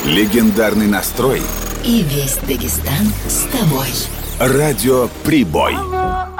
Легендарный настрой и весь Дагестан с тобой. Радио «Прибой».